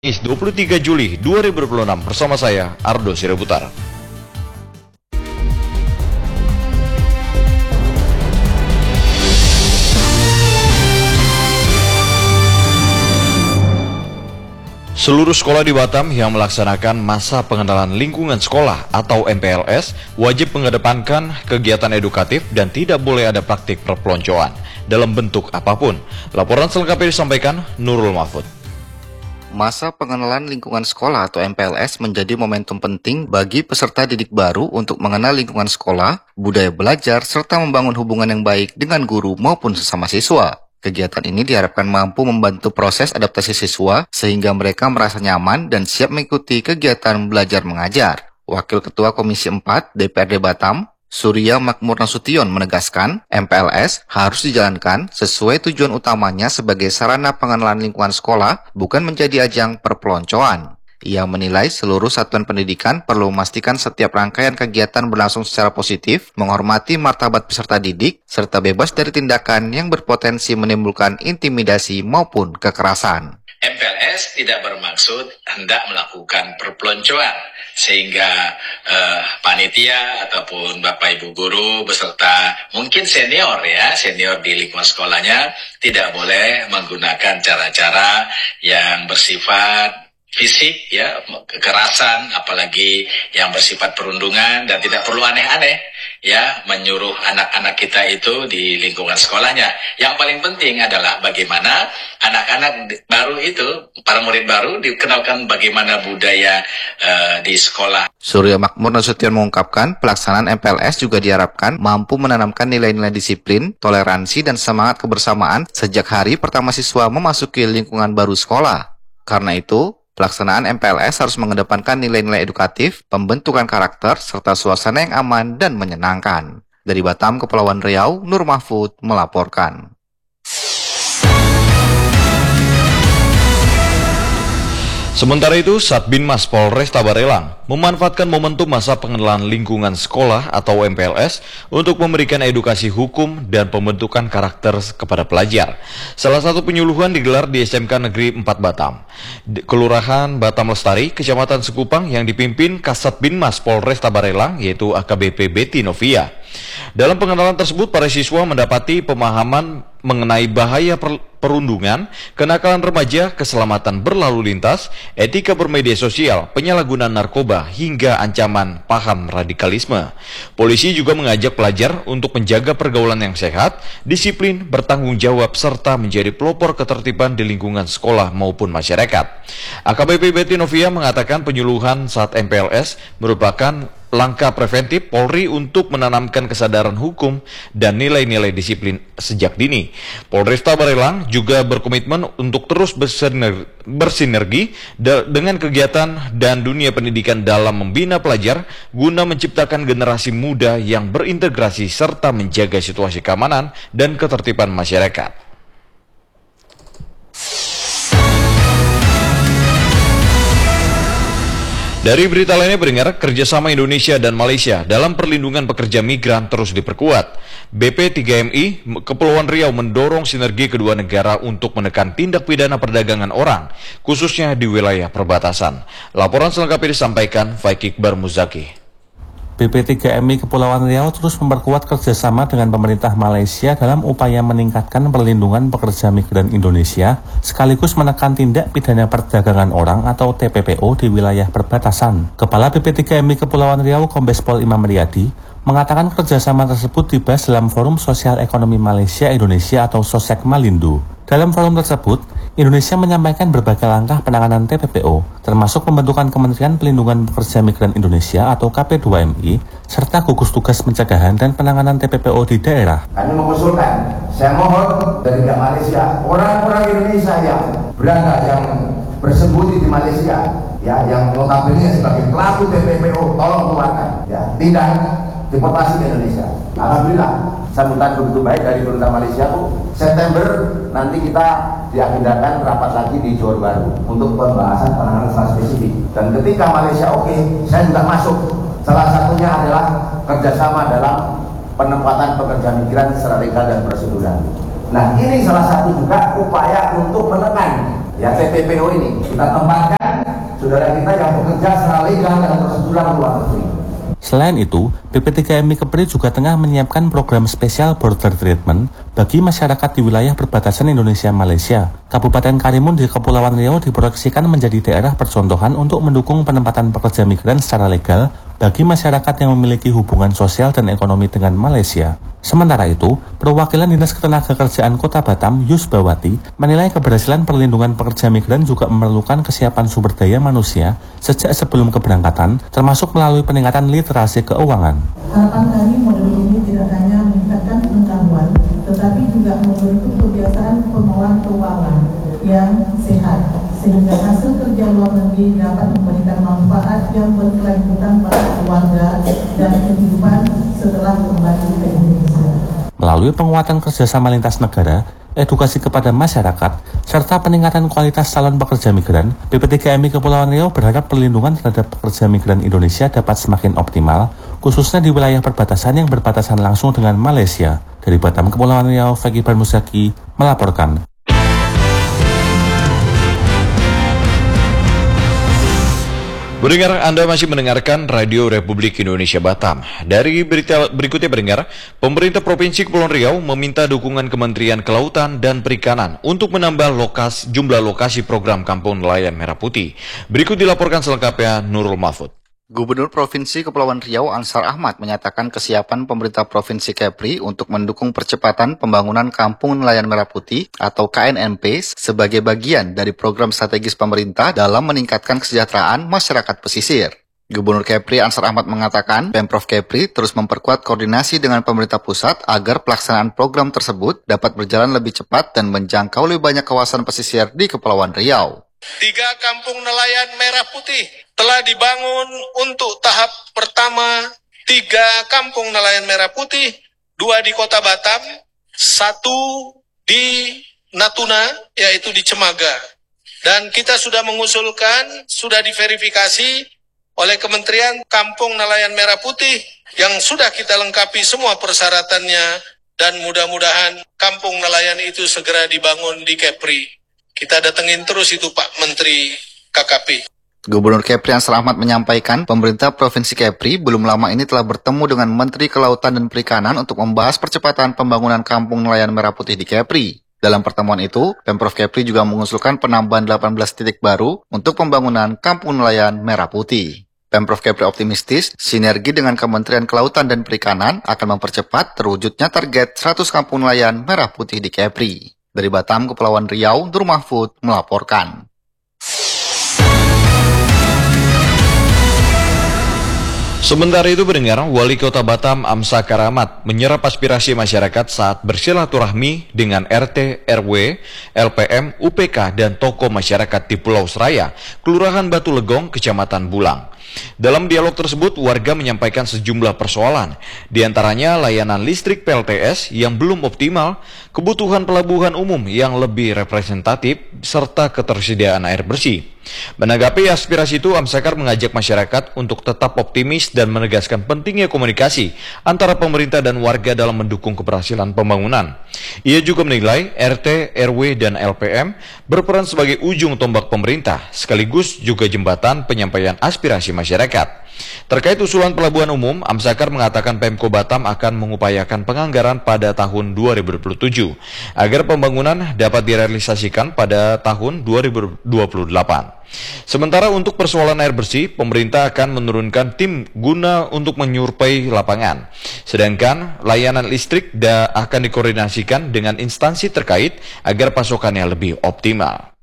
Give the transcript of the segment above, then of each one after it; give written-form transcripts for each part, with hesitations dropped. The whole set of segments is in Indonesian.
Kamis 23 Juli 2026 bersama saya Ardo Sirebutar. Seluruh sekolah di Batam yang melaksanakan masa pengenalan lingkungan sekolah atau MPLS wajib mengedepankan kegiatan edukatif dan tidak boleh ada praktik perpeloncoan dalam bentuk apapun. Laporan selengkapnya disampaikan Nurul Mahfud. Masa pengenalan lingkungan sekolah atau MPLS menjadi momentum penting bagi peserta didik baru untuk mengenal lingkungan sekolah, budaya belajar, serta membangun hubungan yang baik dengan guru maupun sesama siswa. Kegiatan ini diharapkan mampu membantu proses adaptasi siswa sehingga mereka merasa nyaman dan siap mengikuti kegiatan belajar mengajar. Wakil Ketua Komisi 4 DPRD Batam, Surya Makmur Nasution menegaskan, MPLS harus dijalankan sesuai tujuan utamanya sebagai sarana pengenalan lingkungan sekolah, bukan menjadi ajang perpeloncoan. Ia menilai seluruh satuan pendidikan perlu memastikan setiap rangkaian kegiatan berlangsung secara positif, menghormati martabat peserta didik, serta bebas dari tindakan yang berpotensi menimbulkan intimidasi maupun kekerasan. MPLS tidak bermaksud hendak melakukan perpeloncoan sehingga panitia ataupun Bapak Ibu guru beserta mungkin senior di lingkungan sekolahnya tidak boleh menggunakan cara-cara yang bersifat fisik, kekerasan, apalagi yang bersifat perundungan, dan tidak perlu aneh-aneh menyuruh anak-anak kita itu di lingkungan sekolahnya. Yang paling penting adalah bagaimana anak-anak baru itu, para murid baru dikenalkan bagaimana budaya di sekolah. Surya Makmur Nasution mengungkapkan pelaksanaan MPLS juga diharapkan mampu menanamkan nilai-nilai disiplin, toleransi, dan semangat kebersamaan sejak hari pertama siswa memasuki lingkungan baru sekolah. Karena itu, pelaksanaan MPLS harus mengedepankan nilai-nilai edukatif, pembentukan karakter, serta suasana yang aman dan menyenangkan. Dari Batam, Kepulauan Riau, Nur Mahfud melaporkan. Sementara itu, Satbinmas Polresta Barelang memanfaatkan momentum masa pengenalan lingkungan sekolah atau MPLS untuk memberikan edukasi hukum dan pembentukan karakter kepada pelajar. Salah satu penyuluhan digelar di SMK Negeri 4 Batam, Kelurahan Batam Lestari, Kecamatan Sekupang, yang dipimpin Kasatbinmas Polresta Barelang, yaitu AKBP Betty Novia. Dalam pengenalan tersebut, para siswa mendapati pemahaman mengenai bahaya perundungan, kenakalan remaja, keselamatan berlalu lintas, etika bermedia sosial, penyalahgunaan narkoba, hingga ancaman paham radikalisme. Polisi juga mengajak pelajar untuk menjaga pergaulan yang sehat, disiplin, bertanggung jawab, serta menjadi pelopor ketertiban di lingkungan sekolah maupun masyarakat. AKBP Betty Novia mengatakan penyuluhan saat MPLS merupakan langkah preventif Polri untuk menanamkan kesadaran hukum dan nilai-nilai disiplin sejak dini. Polresta Barelang juga berkomitmen untuk terus bersinergi dengan kegiatan dan dunia pendidikan dalam membina pelajar guna menciptakan generasi muda yang berintegrasi serta menjaga situasi keamanan dan ketertiban masyarakat. Dari berita lainnya berdengar, kerjasama Indonesia dan Malaysia dalam perlindungan pekerja migran terus diperkuat. BP3MI Kepulauan Riau mendorong sinergi kedua negara untuk menekan tindak pidana perdagangan orang, khususnya di wilayah perbatasan. Laporan selengkapnya disampaikan Faik Iqbar Muzaki. BP3MI Kepulauan Riau terus memperkuat kerjasama dengan pemerintah Malaysia dalam upaya meningkatkan perlindungan pekerja migran Indonesia sekaligus menekan tindak pidana perdagangan orang atau TPPO di wilayah perbatasan. Kepala BP3MI Kepulauan Riau Kombes Pol Imam Riyadi mengatakan kerjasama tersebut dibahas dalam Forum Sosial Ekonomi Malaysia Indonesia atau SOSEK Malindo. Dalam forum tersebut, Indonesia menyampaikan berbagai langkah penanganan TPPO, termasuk pembentukan Kementerian Pelindungan Pekerja Migran Indonesia atau KP2MI, serta gugus tugas pencegahan dan penanganan TPPO di daerah. Kami mengusulkan, saya mohon dari pihak Malaysia, orang-orang Indonesia yang berada yang bersembunyi di Malaysia, yang notabene sebagai pelaku TPPO, tolong keluarkan, tidak deportasi ke Indonesia. Alhamdulillah, sambutan begitu baik dari pemerintah Malaysia. September nanti kita diagendakan rapat lagi di Johor Bahru untuk pembahasan penanganan secara spesifik. Dan ketika Malaysia oke, saya juga masuk. Salah satunya adalah kerjasama dalam penempatan pekerja migran secara legal dan prosedural. Nah, ini salah satu juga upaya untuk menekan Ya TPPO ini kita tempatkan saudara kita yang bekerja secara legal dan prosedural luar negeri. Selain itu, BP3MI Kepri juga tengah menyiapkan program spesial border treatment bagi masyarakat di wilayah perbatasan Indonesia-Malaysia. Kabupaten Karimun di Kepulauan Riau diproyeksikan menjadi daerah percontohan untuk mendukung penempatan pekerja migran secara legal bagi masyarakat yang memiliki hubungan sosial dan ekonomi dengan Malaysia. Sementara itu, perwakilan Dinas Ketenagakerjaan Kota Batam, Yusbawati, menilai keberhasilan perlindungan pekerja migran juga memerlukan kesiapan sumber daya manusia sejak sebelum keberangkatan, termasuk melalui peningkatan literasi keuangan. Harapan kami model ini tidak hanya meningkatkan pengetahuan, tetapi juga membentuk kebiasaan pengelolaan keuangan yang sehat, sehingga hasil kerja luar negeri dapat memberikan manfaat yang berkelanjutan pada keluarga dan kehidupan setelah kembali ke Indonesia. Melalui penguatan kerjasama lintas negara, edukasi kepada masyarakat, serta peningkatan kualitas calon pekerja migran, BP3MI Kepulauan Riau berharap perlindungan terhadap pekerja migran Indonesia dapat semakin optimal, khususnya di wilayah perbatasan yang berbatasan langsung dengan Malaysia. Dari Batam, Kepulauan Riau, Fegi Barmusaki melaporkan. Pendengar, Anda masih mendengarkan Radio Republik Indonesia Batam. Dari berita berikutnya pendengar, pemerintah Provinsi Kepulauan Riau meminta dukungan Kementerian Kelautan dan Perikanan untuk menambah jumlah lokasi program Kampung Nelayan Merah Putih. Berikut dilaporkan selengkapnya Nurul Mahfud. Gubernur Provinsi Kepulauan Riau Ansar Ahmad menyatakan kesiapan pemerintah Provinsi Kepri untuk mendukung percepatan pembangunan Kampung Nelayan Merah Putih atau KNMP sebagai bagian dari program strategis pemerintah dalam meningkatkan kesejahteraan masyarakat pesisir. Gubernur Kepri Ansar Ahmad mengatakan Pemprov Kepri terus memperkuat koordinasi dengan pemerintah pusat agar pelaksanaan program tersebut dapat berjalan lebih cepat dan menjangkau lebih banyak kawasan pesisir di Kepulauan Riau. 3 kampung nelayan merah putih telah dibangun untuk tahap pertama. 3 kampung nelayan merah putih, 2 di Kota Batam, 1 di Natuna, yaitu di Cemaga. Dan kita sudah mengusulkan, sudah diverifikasi oleh Kementerian Kampung Nelayan Merah Putih yang sudah kita lengkapi semua persyaratannya, dan mudah-mudahan kampung nelayan itu segera dibangun di Kepri. Kita datengin terus itu Pak Menteri KKP. Gubernur Kepri Ansar Ahmad menyampaikan pemerintah Provinsi Kepri belum lama ini telah bertemu dengan Menteri Kelautan dan Perikanan untuk membahas percepatan pembangunan Kampung Nelayan Merah Putih di Kepri. Dalam pertemuan itu, Pemprov Kepri juga mengusulkan penambahan 18 titik baru untuk pembangunan Kampung Nelayan Merah Putih. Pemprov Kepri optimistis sinergi dengan Kementerian Kelautan dan Perikanan akan mempercepat terwujudnya target 100 kampung nelayan merah putih di Kepri. Dari Batam, Kepulauan Riau, Nur Mahfud melaporkan. Sementara itu pendengar, Wali Kota Batam Amsa Karamat menyerap aspirasi masyarakat saat bersilaturahmi dengan RT, RW, LPM, UPK, dan tokoh masyarakat di Pulau Seraya, Kelurahan Batu Legong, Kecamatan Bulang. Dalam dialog tersebut, warga menyampaikan sejumlah persoalan, diantaranya layanan listrik PLTS yang belum optimal, kebutuhan pelabuhan umum yang lebih representatif, serta ketersediaan air bersih. Menanggapi aspirasi itu, Amsakar mengajak masyarakat untuk tetap optimis dan menegaskan pentingnya komunikasi antara pemerintah dan warga dalam mendukung keberhasilan pembangunan. Ia juga menilai RT, RW, dan LPM berperan sebagai ujung tombak pemerintah, sekaligus juga jembatan penyampaian aspirasi masyarakat. Terkait usulan pelabuhan umum, Amsakar mengatakan Pemko Batam akan mengupayakan penganggaran pada tahun 2027 agar pembangunan dapat direalisasikan pada tahun 2028. Sementara untuk persoalan air bersih, pemerintah akan menurunkan tim guna untuk menyurvei lapangan. Sedangkan layanan listrik akan dikoordinasikan dengan instansi terkait agar pasokannya lebih optimal.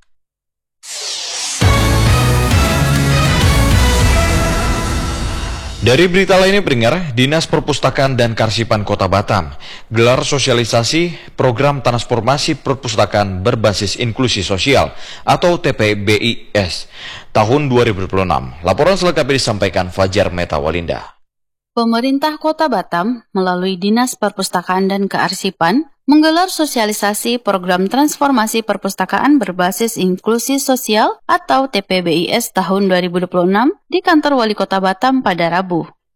Dari berita lainnya pendengar, Dinas Perpustakaan dan Kearsipan Kota Batam gelar sosialisasi program transformasi perpustakaan berbasis inklusi sosial atau TPBIS tahun 2026. Laporan selengkapnya disampaikan Fajar Metawalinda. Pemerintah Kota Batam melalui Dinas Perpustakaan dan Kearsipan menggelar sosialisasi program transformasi perpustakaan berbasis inklusi sosial atau TPBIS tahun 2026 di kantor Wali Kota Batam pada Rabu.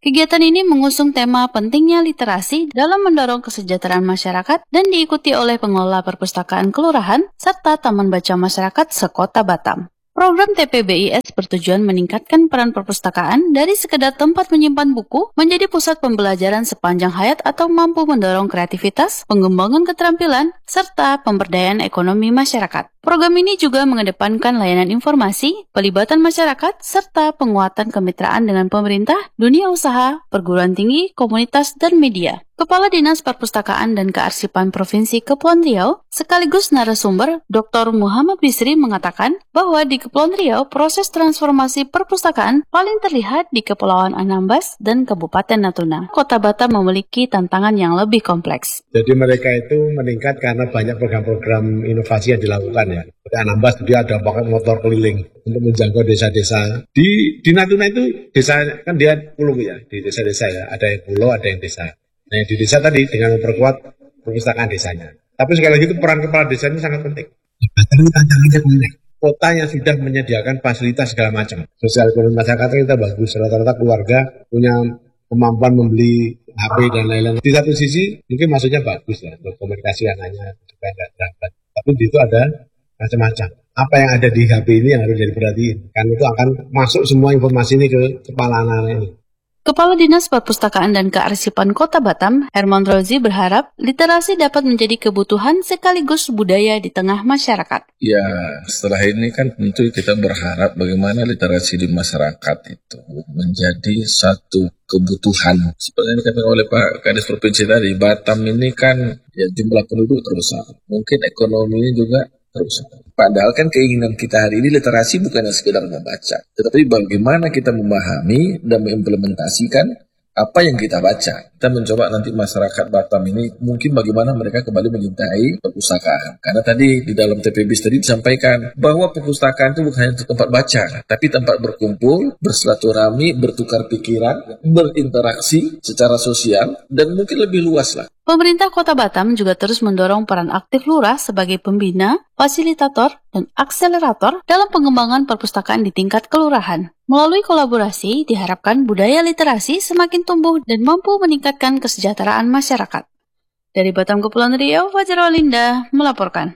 Kegiatan ini mengusung tema pentingnya literasi dalam mendorong kesejahteraan masyarakat dan diikuti oleh pengelola perpustakaan kelurahan serta taman baca masyarakat sekota Batam. Program TPBIS bertujuan meningkatkan peran perpustakaan dari sekedar tempat menyimpan buku menjadi pusat pembelajaran sepanjang hayat atau mampu mendorong kreativitas, pengembangan keterampilan, serta pemberdayaan ekonomi masyarakat. Program ini juga mengedepankan layanan informasi, pelibatan masyarakat, serta penguatan kemitraan dengan pemerintah, dunia usaha, perguruan tinggi, komunitas, dan media. Kepala Dinas Perpustakaan dan Kearsipan Provinsi Kepulauan Riau, sekaligus narasumber Dr. Muhammad Bisri mengatakan bahwa di Kepulauan Riau, proses transformasi perpustakaan paling terlihat di Kepulauan Anambas dan Kabupaten Natuna. Kota Batam memiliki tantangan yang lebih kompleks. Jadi mereka itu meningkat karena banyak program-program inovasi yang dilakukan ya. Di Anambas dia ada pakai motor keliling untuk menjangkau desa-desa. Di Natuna itu desa kan dia pulau ya, di desa-desa ya. Ada yang pulau, ada yang desa. Nah, di desa tadi dengan memperkuat perpustakaan desanya. Tapi sekali lagi itu peran kepala desa ini sangat penting. Ini tantangannya banyak. Kota yang sudah menyediakan fasilitas segala macam. Sosial ekonomi masyarakat kita bagus. Rata-rata keluarga punya kemampuan membeli HP dan lain-lain. Di satu sisi mungkin maksudnya bagus ya untuk komunikasi anaknya supaya nggak terlambat. Tapi di situ ada macam-macam. Apa yang ada di HP ini yang harus diperhatiin. Kan itu akan masuk semua informasi ini ke kepala anak-anak ini. Kepala Dinas Perpustakaan dan Kearsipan Kota Batam, Herman Rozi berharap literasi dapat menjadi kebutuhan sekaligus budaya di tengah masyarakat. Ya, setelah ini kan tentu kita berharap bagaimana literasi di masyarakat itu menjadi satu kebutuhan. Seperti yang dikatakan oleh Pak Kadis Provinsi tadi, Batam ini kan ya jumlah penduduk terbesar. Mungkin ekonominya juga terbesar. Padahal kan keinginan kita hari ini literasi bukannya sekedar membaca, tetapi bagaimana kita memahami dan mengimplementasikan apa yang kita baca. Kita mencoba nanti masyarakat Batam ini mungkin bagaimana mereka kembali menyintai perpustakaan. Karena tadi di dalam TPBIS tadi disampaikan bahwa perpustakaan itu bukan hanya tempat baca, tapi tempat berkumpul, bersilaturahmi, bertukar pikiran, berinteraksi secara sosial, dan mungkin lebih luas lah. Pemerintah Kota Batam juga terus mendorong peran aktif lurah sebagai pembina, fasilitator, dan akselerator dalam pengembangan perpustakaan di tingkat kelurahan. Melalui kolaborasi, diharapkan budaya literasi semakin tumbuh dan mampu meningkatkan kesejahteraan masyarakat. Dari Batam Kepulauan Riau, Fajar Walinda melaporkan.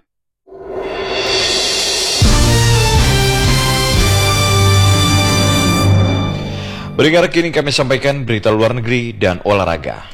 Berikut kini kami sampaikan berita luar negeri dan olahraga.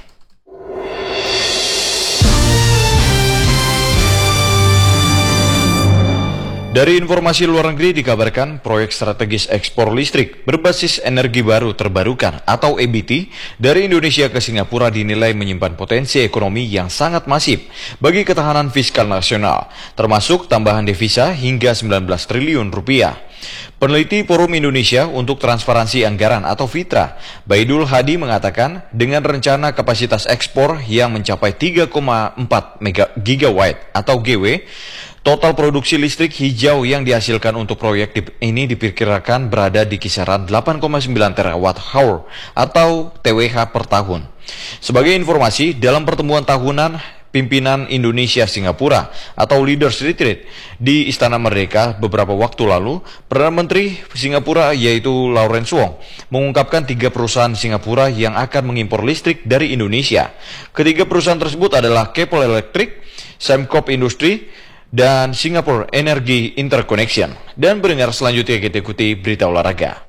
Dari informasi luar negeri dikabarkan proyek strategis ekspor listrik berbasis energi baru terbarukan atau EBT dari Indonesia ke Singapura dinilai menyimpan potensi ekonomi yang sangat masif bagi ketahanan fiskal nasional, termasuk tambahan devisa hingga 19 triliun rupiah. Peneliti Forum Indonesia untuk Transparansi Anggaran atau FITRA, Baidul Hadi mengatakan dengan rencana kapasitas ekspor yang mencapai 3,4 gigawatt atau GW, total produksi listrik hijau yang dihasilkan untuk proyek ini diperkirakan berada di kisaran 8,9 terawatt-hour atau TWh per tahun. Sebagai informasi, dalam pertemuan tahunan pimpinan Indonesia Singapura atau Leaders Retreat di Istana Merdeka beberapa waktu lalu, Perdana Menteri Singapura yaitu Lawrence Wong mengungkapkan 3 perusahaan Singapura yang akan mengimpor listrik dari Indonesia. Ketiga perusahaan tersebut adalah Keppel Electric, Sembcorp Industry, dan Singapore Energy Interconnection. Dan pendengar selanjutnya kita ikuti berita olahraga.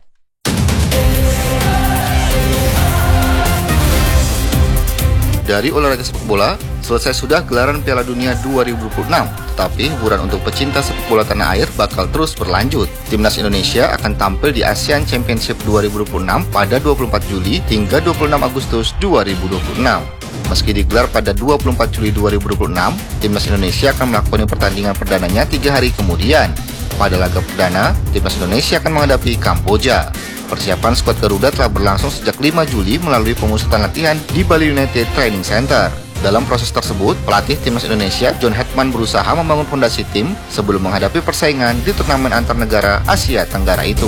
Dari olahraga sepak bola, selesai sudah gelaran Piala Dunia 2026, tetapi hiburan untuk pecinta sepak bola tanah air bakal terus berlanjut. Timnas Indonesia akan tampil di ASEAN Championship 2026 pada 24 Juli hingga 26 Agustus 2026. Meski digelar pada 24 Juli 2026, Timnas Indonesia akan melakukan pertandingan perdananya 3 hari kemudian. Pada laga perdana, Timnas Indonesia akan menghadapi Kamboja. Persiapan skuad Garuda telah berlangsung sejak 5 Juli melalui pemusatan latihan di Bali United Training Center. Dalam proses tersebut, pelatih Timnas Indonesia, John Hetman, berusaha membangun fondasi tim sebelum menghadapi persaingan di turnamen antar negara Asia Tenggara itu.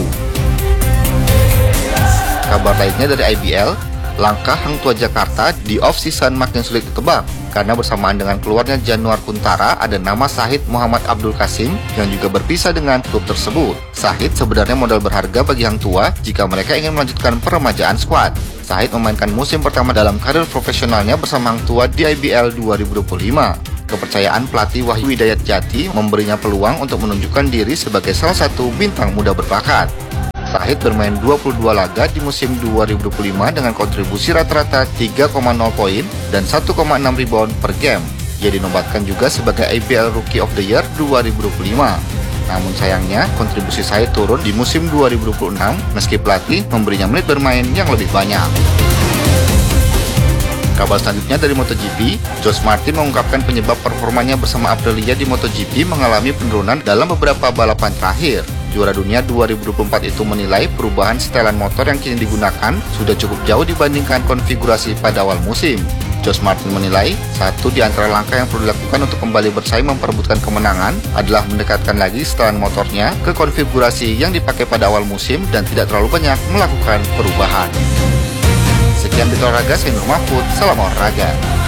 Kabar lainnya dari IBL, langkah Hang Tua Jakarta di off-season makin sulit ditebak karena bersamaan dengan keluarnya Januar Kuntara ada nama Shahid Muhammad Abdul Qasim yang juga berpisah dengan klub tersebut. Shahid sebenarnya modal berharga bagi Hang Tua jika mereka ingin melanjutkan peremajaan skuad. Shahid memainkan musim pertama dalam karir profesionalnya bersama Hang Tua di IBL 2025. Kepercayaan pelatih Wahyu Hidayat Jati memberinya peluang untuk menunjukkan diri sebagai salah satu bintang muda berbakat. Shahid bermain 22 laga di musim 2025 dengan kontribusi rata-rata 3,0 poin dan 1,6 rebound per game. Ia dinobatkan juga sebagai IBL Rookie of the Year 2025. Namun sayangnya, kontribusi Shahid turun di musim 2026 meski pelatih memberinya menit bermain yang lebih banyak. Kabar selanjutnya dari MotoGP, George Martin mengungkapkan penyebab performanya bersama Aprilia di MotoGP mengalami penurunan dalam beberapa balapan terakhir. Juara dunia 2024 itu menilai perubahan setelan motor yang kini digunakan sudah cukup jauh dibandingkan konfigurasi pada awal musim. George Martin menilai, satu di antara langkah yang perlu dilakukan untuk kembali bersaing memperebutkan kemenangan adalah mendekatkan lagi setelan motornya ke konfigurasi yang dipakai pada awal musim dan tidak terlalu banyak melakukan perubahan. Sekian berita olahraga, saya Nur Mahfud, salam olahraga.